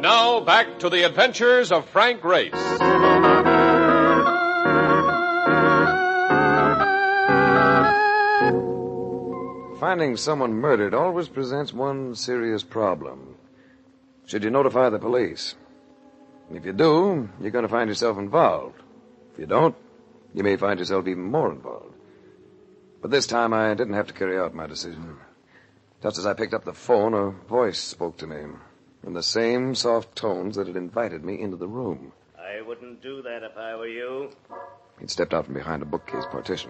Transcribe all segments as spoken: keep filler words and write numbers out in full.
Now, back to the adventures of Frank Race. Finding someone murdered always presents one serious problem. Should you notify the police? If you do, you're going to find yourself involved. If you don't, you may find yourself even more involved. But this time I didn't have to carry out my decision. Just as I picked up the phone, a voice spoke to me in the same soft tones that had invited me into the room. I wouldn't do that if I were you. He'd stepped out from behind a bookcase partition.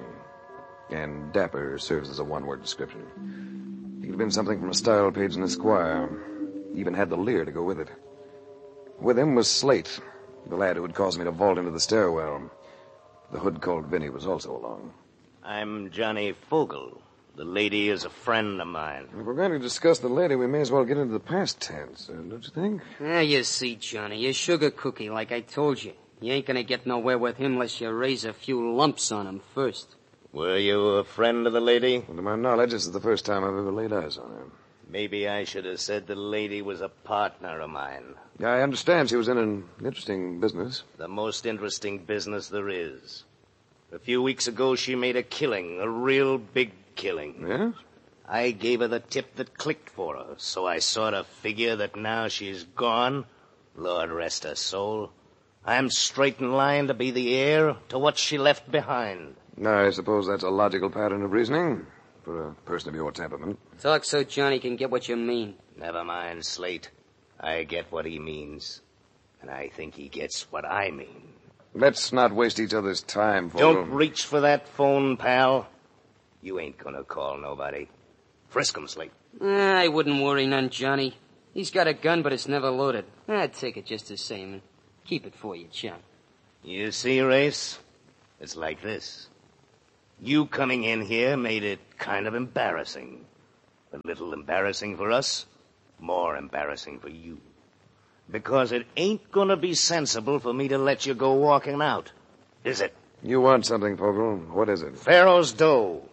And dapper serves as a one-word description. He could have been something from a style page in Esquire. He even had the leer to go with it. With him was Slate, the lad who had caused me to vault into the stairwell. The hood called Vinny was also along. I'm Johnny Fogel. The lady is a friend of mine. If we're going to discuss the lady, we may as well get into the past tense, uh, don't you think? Ah, you see, Johnny, you're sugar cookie, like I told you. You ain't gonna get nowhere with him unless you raise a few lumps on him first. Were you a friend of the lady? Well, to my knowledge, this is the first time I've ever laid eyes on her. Maybe I should have said the lady was a partner of mine. Yeah, I understand she was in an interesting business. The most interesting business there is. A few weeks ago, she made a killing, a real big killing. Yes? I gave her the tip that clicked for her, so I sort of figure that now she's gone, Lord rest her soul, I'm straight in line to be the heir to what she left behind. I suppose that's a logical pattern of reasoning for a person of your temperament. Talk so Johnny can get what you mean. Never mind, Slate. I get what he means, and I think he gets what I mean. Let's not waste each other's time, Fogel. Don't reach for that phone, pal. You ain't gonna call nobody. Frisk him, Slate. Ah, I wouldn't worry none, Johnny. He's got a gun, but it's never loaded. I'd take it just the same and keep it for you, John. You see, Race? It's like this. You coming in here made it kind of embarrassing. A little embarrassing for us, more embarrassing for you. Because it ain't gonna be sensible for me to let you go walking out, is it? You want something, Fogel. What is it? Pharaoh's dough.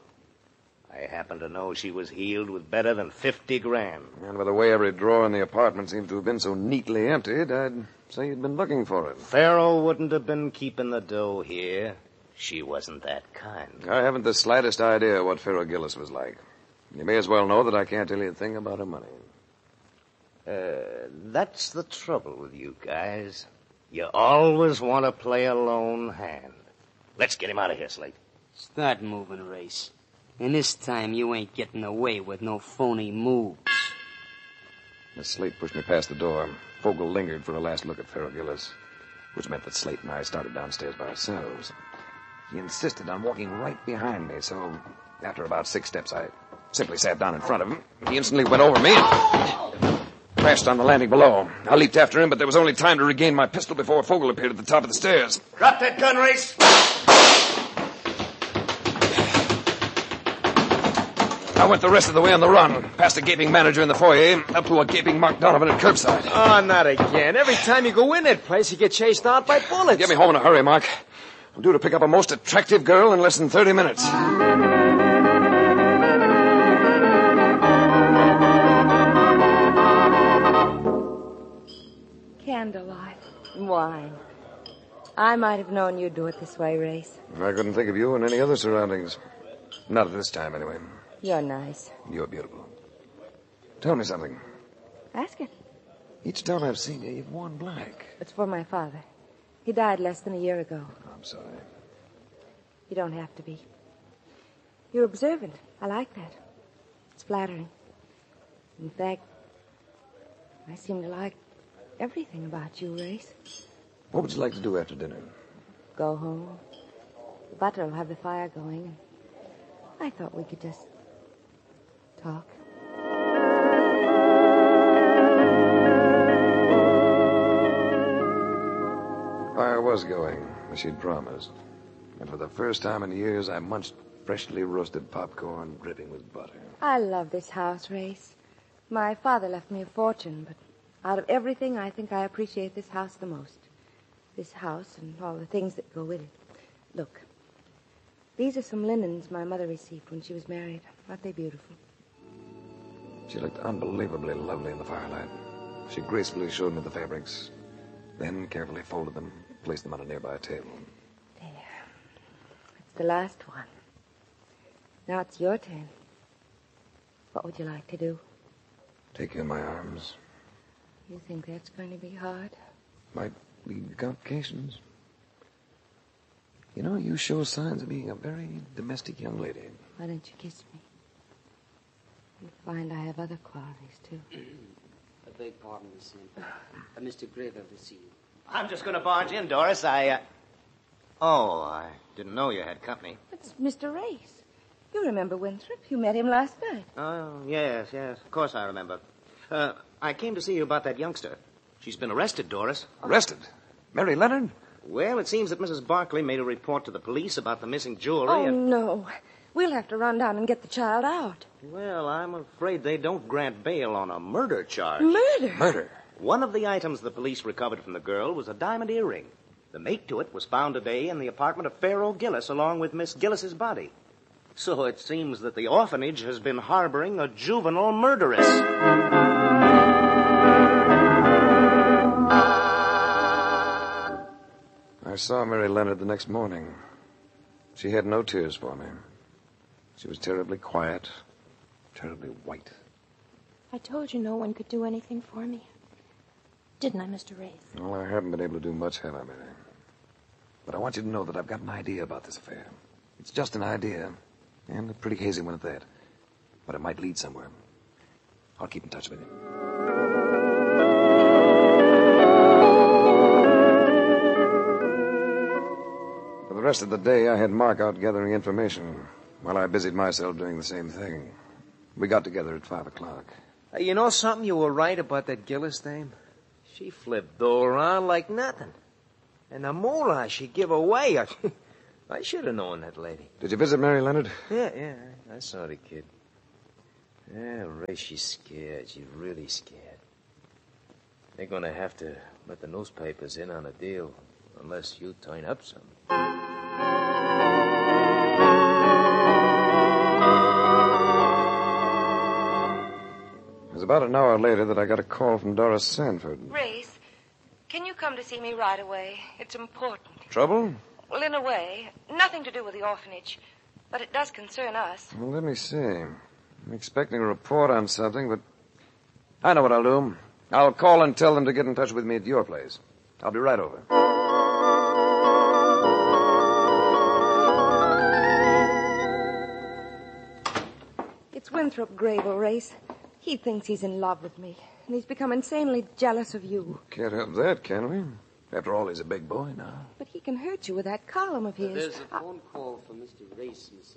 I happen to know she was healed with better than fifty grand. And by the way every drawer in the apartment seems to have been so neatly emptied, I'd say you'd been looking for it. Pharaoh wouldn't have been keeping the dough here. She wasn't that kind. I haven't the slightest idea what Pharaoh Gillis was like. You may as well know that I can't tell you a thing about her money. Uh, that's the trouble with you guys. You always want to play a lone hand. Let's get him out of here, Slate. Start moving, Race. And this time you ain't getting away with no phony moves. As Slate pushed me past the door, Fogel lingered for a last look at Pharaoh Gillis, which meant that Slate and I started downstairs by ourselves. He insisted on walking right behind me, so after about six steps, I simply sat down in front of him. He instantly went over me and crashed on the landing below. I leaped after him, but there was only time to regain my pistol before Fogel appeared at the top of the stairs. Drop that gun, Race! I went the rest of the way on the run, past a gaping manager in the foyer, up to a gaping Mark Donovan at curbside. Oh, not again. Every time you go in that place, you get chased out by bullets. Get me home in a hurry, Mark. I'm due to pick up a most attractive girl in less than thirty minutes. Candlelight. Wine. I might have known you'd do it this way, Race. I couldn't think of you in any other surroundings. Not at this time, anyway. You're nice. You're beautiful. Tell me something. Ask it. Each time I've seen you, you've worn black. It's for my father. He died less than a year ago. I'm sorry. You don't have to be. You're observant. I like that. It's flattering. In fact, I seem to like everything about you, Race. What would you like to do after dinner? Go home. The butler will have the fire going. I thought we could just talk. The fire was going, as she'd promised. And for the first time in years, I munched freshly roasted popcorn dripping with butter. I love this house, Race. My father left me a fortune, but out of everything, I think I appreciate this house the most. This house and all the things that go with it. Look, these are some linens my mother received when she was married. Aren't they beautiful? She looked unbelievably lovely in the firelight. She gracefully showed me the fabrics, then carefully folded them, placed them on a nearby table. There. It's the last one. Now it's your turn. What would you like to do? Take you in my arms. You think that's going to be hard? Might lead to complications. You know, you show signs of being a very domestic young lady. Why don't you kiss me? You'll find I have other qualities, too. I beg pardon, Miss Sam. Uh, Mister Grayville to see you. I'm just going to barge in, Doris. I, uh... Oh, I didn't know you had company. It's Mister Race. You remember Winthrop? You met him last night. Oh, yes, yes. Of course I remember. Uh, I came to see you about that youngster. She's been arrested, Doris. Arrested? Mary Leonard? Well, it seems that Missus Barkley made a report to the police about the missing jewelry. Oh, and... no. We'll have to run down and get the child out. Well, I'm afraid they don't grant bail on a murder charge. Murder? Murder? One of the items the police recovered from the girl was a diamond earring. The mate to it was found today in the apartment of Pharaoh Gillis, along with Miss Gillis's body. So it seems that the orphanage has been harboring a juvenile murderess. I saw Mary Leonard the next morning. She had no tears for me. She was terribly quiet, terribly white. I told you no one could do anything for me. Didn't I, Mister Race? Well, I haven't been able to do much, have I, Mary? But I want you to know that I've got an idea about this affair. It's just an idea, and a pretty hazy one at that. But it might lead somewhere. I'll keep in touch with you. For the rest of the day, I had Mark out gathering information, while I busied myself doing the same thing. We got together at five o'clock. Hey, you know something? You were right about that Gillis dame. She flipped all around like nothing. And the moolah she give away, I, I should have known that lady. Did you visit Mary Leonard? Yeah, yeah, I saw the kid. Yeah, Ray, she's scared. She's really scared. They're gonna have to let the newspapers in on a deal, unless you turn up some. It was about an hour later that I got a call from Doris Sanford. Race, can you come to see me right away? It's important. Trouble? Well, in a way. Nothing to do with the orphanage. But it does concern us. Well, let me see. I'm expecting a report on something, but I know what I'll do. I'll call and tell them to get in touch with me at your place. I'll be right over. It's Winthrop Grayville, Race. He thinks he's in love with me, and he's become insanely jealous of you. Can't help that, can we? After all, he's a big boy now. But he can hurt you with that column of his. There's a phone call for Mister Race, Miss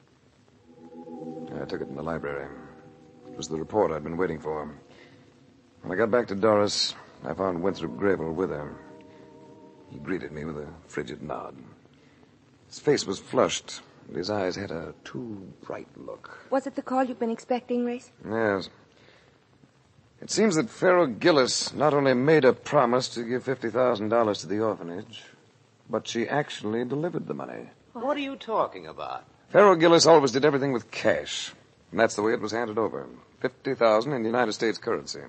Sanford. I took it in the library. It was the report I'd been waiting for. When I got back to Doris, I found Winthrop Grayville with her. He greeted me with a frigid nod. His face was flushed, and his eyes had a too bright look. Was it the call you've been expecting, Race? Yes. It seems that Pharaoh Gillis not only made a promise to give fifty thousand dollars to the orphanage, but she actually delivered the money. What? What are you talking about? Pharaoh Gillis always did everything with cash, and that's the way it was handed over. fifty thousand dollars in United States currency.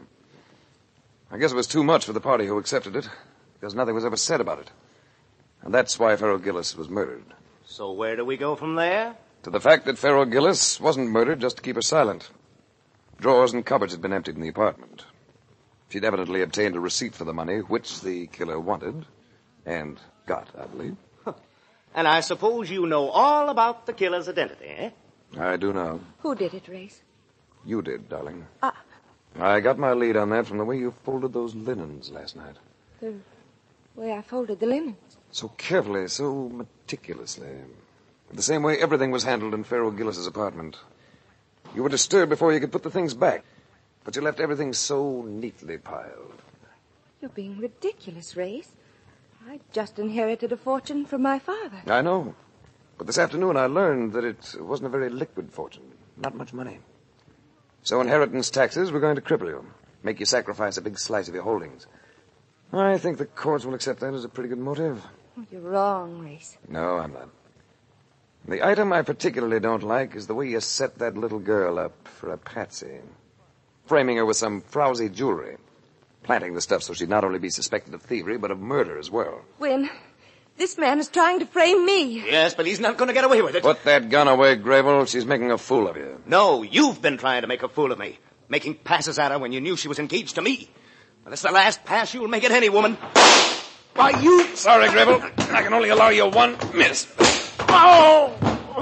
I guess it was too much for the party who accepted it, because nothing was ever said about it. And that's why Pharaoh Gillis was murdered. So where do we go from there? To the fact that Pharaoh Gillis wasn't murdered just to keep her silent. Drawers and cupboards had been emptied in the apartment. She'd evidently obtained a receipt for the money, which the killer wanted, and got, I believe. And I suppose you know all about the killer's identity, eh? I do know. Who did it, Race? You did, darling. Ah. I got my lead on that from the way you folded those linens last night. The way I folded the linens. So carefully, so meticulously. The same way everything was handled in Pharaoh Gillis's apartment. You were disturbed before you could put the things back, but you left everything so neatly piled. You're being ridiculous, Race. I just inherited a fortune from my father. I know. But this afternoon I learned that it wasn't a very liquid fortune. Not much money. So inheritance taxes were going to cripple you, make you sacrifice a big slice of your holdings. I think the courts will accept that as a pretty good motive. You're wrong, Race. No, I'm not. The item I particularly don't like is the way you set that little girl up for a patsy. Framing her with some frowsy jewelry. planting the stuff so she'd not only be suspected of thievery, but of murder as well. Win, this man is trying to frame me. Yes, but he's not going to get away with it. Put that gun away, Grable. She's making a fool of you. No, you've been trying to make a fool of me. Making passes at her when you knew she was engaged to me. Well, it's the last pass you'll make at any woman. Why, you... Sorry, Grable. I can only allow you one miss. Oh!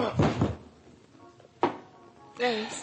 Race,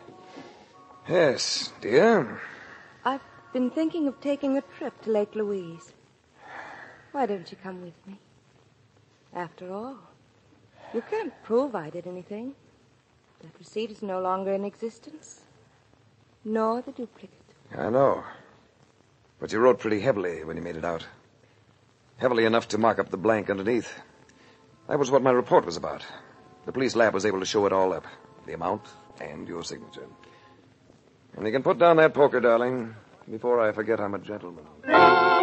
Yes, dear. I've been thinking of taking a trip to Lake Louise. Why don't you come with me? After all, you can't prove I did anything. That receipt is no longer in existence, nor the duplicate. I know. But you wrote pretty heavily when you made it out. Heavily enough to mark up the blank underneath. That was what my report was about. The police lab was able to show it all up. The amount and your signature. And you can put down that poker, darling, before I forget I'm a gentleman.